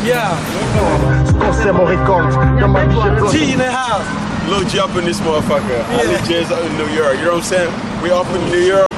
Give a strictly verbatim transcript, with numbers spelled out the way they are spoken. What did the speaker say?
Yeah. T in the house. Lil G up in this motherfucker. Yeah. I legit in New York. You know what I'm saying? We off in New York.